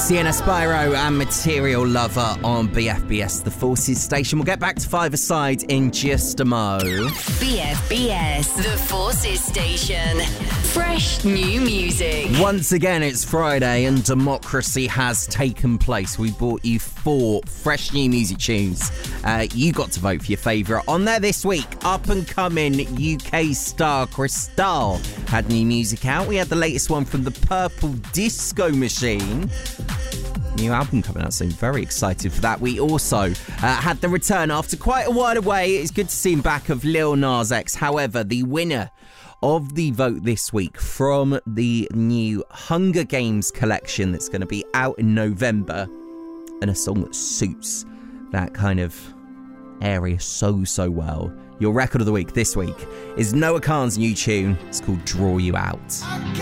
Sienna Spyro and Material Lover on BFBS, the Forces station. We'll get back to Five Aside in just a mo. BFBS, the Forces station. Fresh new music. Once again, it's Friday and democracy has taken place. We brought you 4 fresh new music tunes. You got to vote for your favourite. On there this week, up-and-coming UK star Krystal had new music out. We had the latest one from the Purple Disco Machine. New album coming out soon. Very excited for that. We also had the return after quite a while away. It's good to see him back of Lil Nas X. However, the winner of the vote this week from the new Hunger Games collection that's going to be out in November, and a song that suits that kind of area so well. Your record of the week this week is Noah Kahan's new tune. It's called Draw You Out.